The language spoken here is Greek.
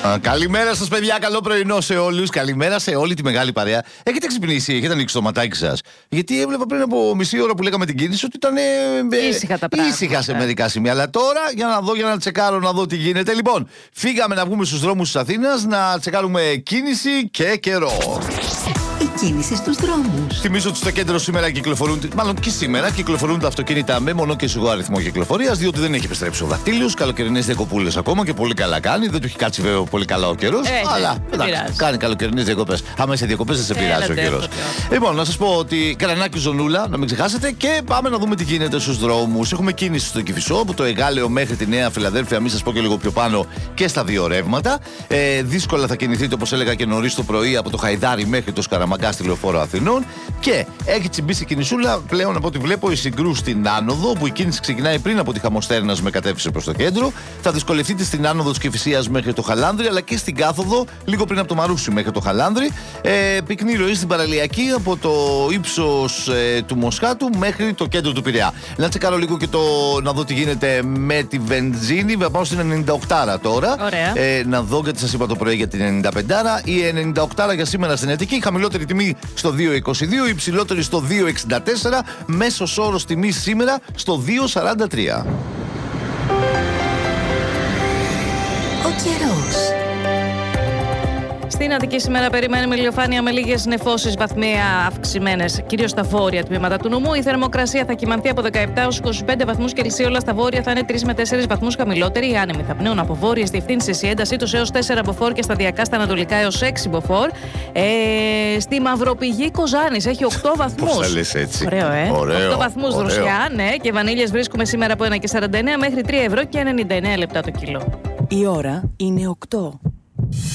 Καλημέρα σας, παιδιά. Καλό πρωινό σε όλους. Καλημέρα σε όλη τη μεγάλη παρέα. Έχετε ξυπνήσει, έχετε ανοίξει το ματάκι σας? Γιατί έβλεπα πριν από μισή ώρα που λέγαμε την κίνηση ότι ήταν ήσυχα τα πράγματα. Ήσυχα σε μερικά σημεία. Αλλά τώρα για να τσεκάρω, να δω τι γίνεται. Λοιπόν, φύγαμε να βγούμε στους δρόμους της Αθήνας να τσεκάρουμε κίνηση και καιρό. Η κίνηση στους δρόμους. Θυμίζω ότι στο κέντρο σήμερα κυκλοφορούν, μάλλον και σήμερα κυκλοφορούν τα αυτοκίνητα με μονό και σιγό αριθμό κυκλοφορίας, διότι δεν έχει επιστρέψει ο δακτύλιος. Καλοκαιρινές διακοπούλες ακόμα και πολύ καλά κάνει. Δεν του έχει κάτσει βέβαια πολύ καλά ο καιρός. Αλλά εντάξει, κάνει καλοκαιρινές διακοπές. Άμα είσαι διακοπές δεν σε πειράζει ο καιρός. Λοιπόν, να σας πω ότι Καρανάκι Ζωνούλα, να μην ξεχάσετε, και πάμε να δούμε τι γίνεται στους δρόμους. Έχουμε κίνηση στο Κηφισό, από το Εγάλεο μέχρι τη Νέα Φιλαδέλφια, μην σας πω και λίγο πιο πάνω, και στα δύο ρεύματα. Δύσκολα θα κινηθείτε, όπως έλεγα και νωρίς το πρωί, από το Χαϊδάρι μέχρι το Σκαραμαγκά στη Λεωφόρο Αθηνών. Και έχει τσιμπήσει κινησούλα πλέον από ό,τι βλέπω η Συγκρού στην άνοδο, που η κίνηση ξεκινάει πριν από τη Χαμοστέρνας με κατεύθυνση προς το κέντρο. Θα δυσκολευτείτε στην άνοδο της Κηφισίας μέχρι το Χαλάνδρι, αλλά και στην κάθοδο λίγο πριν από το Μαρούσι μέχρι το Χαλάνδρι. Πυκνή ροή στην παραλιακή από το ύψος του Μοσχάτου μέχρι το κέντρο του Πειραιά. Να τσεκάρω λίγο και να δω τι γίνεται με τη βενζίνη. Θα πάω στην 98 τώρα. Να δω, γιατί σας είπα το πρωί για την 95. Η 98 για σήμερα στην Αττική. Χαμηλότερη τιμή στο 2,22, υψηλότερη στο 2,64, μέσος όρος τιμής σήμερα στο 2,43. Ο καιρός. Στην Αττική σήμερα περιμένουμε ηλιοφάνεια με λίγες νεφώσεις βαθμία αυξημένες, κυρίως στα βόρεια τμήματα του νομού. Η θερμοκρασία θα κυμανθεί από 17 έως 25 βαθμούς Κελσίου, αλλά στα βόρεια θα είναι 3 με 4 βαθμούς χαμηλότερη. Οι άνεμοι θα πνέουν από βόρειες διευθύνσεις, η έντασή τους έως 4 μποφόρ και σταδιακά στα ανατολικά έως 6 μποφόρ. Στη Μαυροπηγή Κοζάνης έχει 8 βαθμούς. Πώς θα λες έτσι? Ωραίο, Ωραίο, 8 βαθμούς δροσιά, ναι, και βανίλιες βρίσκουμε σήμερα από 1,49 μέχρι 3 ευρώ και 99 λεπτά το κιλό. Η ώρα είναι 8.